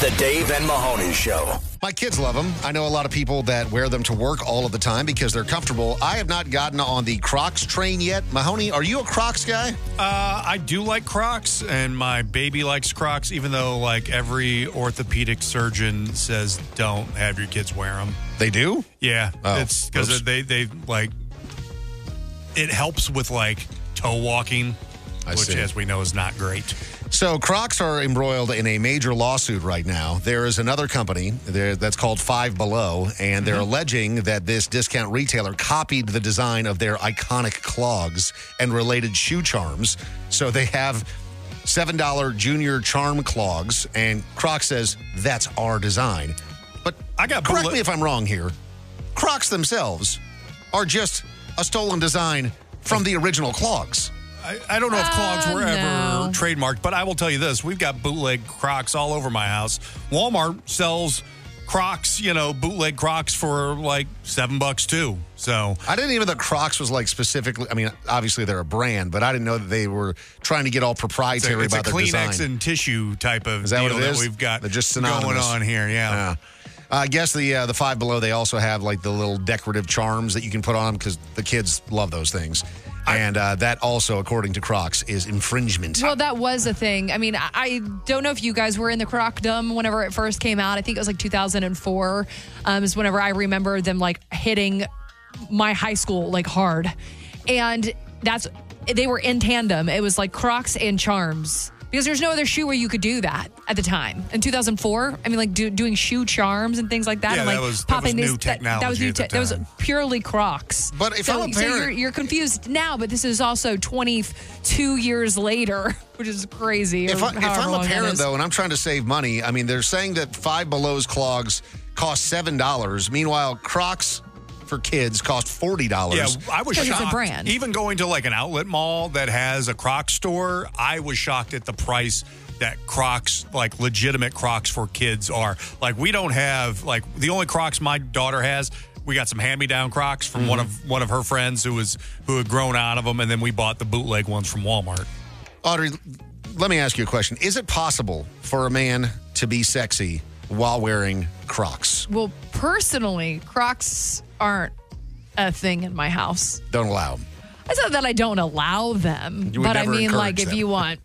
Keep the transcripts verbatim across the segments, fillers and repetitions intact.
The Dave and Mahoney Show. My kids love them. I know a lot of people that wear them to work all of the time because they're comfortable. I have not gotten on the Crocs train yet. Mahoney, are you a Crocs guy? Uh, I do like Crocs, and my baby likes Crocs, even though like every orthopedic surgeon says don't have your kids wear them. They do? Yeah, Oh, it's because oops. they they like it helps with like toe walking, I which, see. as we know, is not great. So Crocs are embroiled in a major lawsuit right now. There is another company there that's called Five Below, and they're Mm-hmm. alleging that this discount retailer copied the design of their iconic clogs and related shoe charms. So they have seven dollars junior charm clogs, and Crocs says that's our design. But I got correct bullet- me if I'm wrong here. Crocs themselves are just a stolen design from the original clogs. I, I don't know if clogs Uh, were ever no. trademarked, but I will tell you this. We've got bootleg Crocs all over my house. Walmart sells Crocs, you know, bootleg Crocs for like seven bucks too. So I didn't even know that Crocs was like specifically, I mean, obviously they're a brand, but I didn't know that they were trying to get all it's a, proprietary it's a about their Kleenex design. and tissue type of Is that deal what it is? that we've got They're just going synonymous. on here. Yeah. Yeah. I guess the uh, the Five Below, they also have like the little decorative charms that you can put on them because the kids love those things. And uh, that also, according to Crocs, is infringement. Well, that was a thing. I mean, I, I don't know if you guys were in the Crocdom whenever it first came out. I think it was like two thousand four um, is whenever I remember them like hitting my high school like hard. And that's, they were in tandem. It was like Crocs and charms. Because there's no other shoe where you could do that at the time. In two thousand four, I mean, like do, doing shoe charms and things like that. Yeah, and like that was- that was these, new that, that was technology new. at the te- that was time. purely Crocs. But if so, I'm a so parent- you're, you're confused now, but this is also twenty-two years later, which is crazy. If, or I, if however I'm long a that parent, is. though, and I'm trying to save money, I mean, they're saying that Five Below's clogs cost seven dollars. Meanwhile, Crocs for kids cost forty dollars. Yeah, I was Because it's a shocked. brand. Even going to like an outlet mall that has a Crocs store, I was shocked at the price that Crocs, like legitimate Crocs for kids are. Like we don't have, like the only Crocs my daughter has, we got some hand-me-down Crocs from Mm-hmm. one of one of her friends who was who had grown out of them, and then we bought the bootleg ones from Walmart. Audrey, let me ask you a question. Is it possible for a man to be sexy while wearing Crocs? Well, personally, Crocs aren't a thing in my house. Don't allow them. It's not that I don't allow them, You would but I never mean, like, encourage if them. you want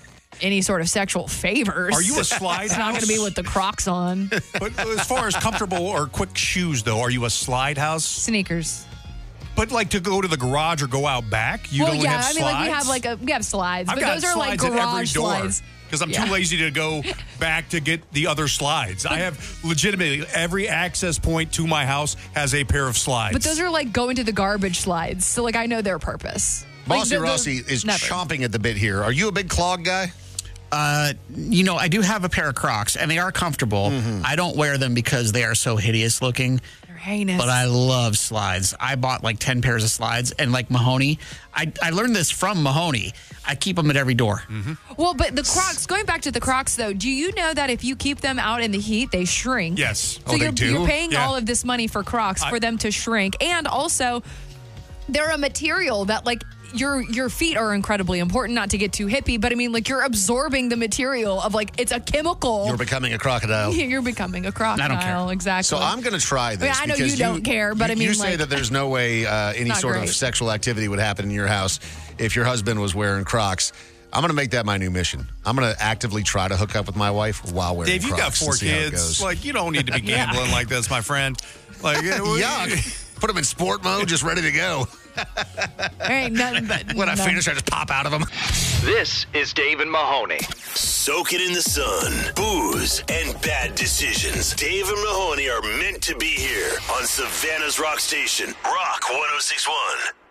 any sort of sexual favors, Are you a slide it's not going to be house? with the Crocs on. But as far as comfortable or quick shoes, though, are you a slide house? Sneakers. But like to go to the garage or go out back, you well, don't yeah, have I mean, slides? like we have like a we have slides, I've but got those are like slides at every garage door slides. because I'm Yeah. too lazy to go back to get the other slides. I have legitimately every access point to my house has a pair of slides. But those are like going to the garbage slides, so like I know their purpose. Like, Bossy the- the- Rossi is never. chomping at the bit here. Are you a big clog guy? Uh, you know, I do have a pair of Crocs, and they are comfortable. I don't wear them because they are so hideous looking. They're heinous. But I love slides. I bought like ten pairs of slides, and like Mahoney, I, I learned this from Mahoney. I keep them at every door. Well, but the Crocs, going back to the Crocs though, do you know that if you keep them out in the heat, they shrink? Yes. So Oh, they you're, do? you're paying Yeah. all of this money for Crocs I- for them to shrink. And also, they're a material that like your your feet are incredibly important, not to get too hippie, but I mean like you're absorbing the material of like it's a chemical. You're becoming a crocodile. You're becoming a crocodile. I don't care. Exactly. So I'm going to try this. I mean, I know because you don't care, but you, I mean, you say like- that there's no way uh, any Not sort great. of sexual activity would happen in your house if your husband was wearing Crocs. I'm going to make that my new mission. I'm going to actively try to hook up with my wife while wearing Dave, you got Crocs four and see how it kids. goes. Like you don't need to be Yeah. gambling like this, my friend. Like Yuck. Put them in sport mode, just ready to go. there ain't nothing but When I no. finish, I just pop out of them. This is Dave and Mahoney. Soak it in the sun, booze, and bad decisions. Dave and Mahoney are meant to be here on Savannah's Rock Station, Rock one oh six point one.